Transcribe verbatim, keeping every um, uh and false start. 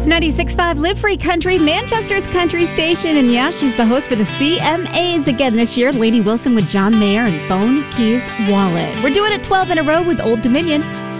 ninety-six point five Live Free Country, Manchester's country station. And yeah, she's the host for the C M As again this year. Lainey Wilson with John Mayer and Phone Keys Wallet. We're doing it twelve in a row with Old Dominion.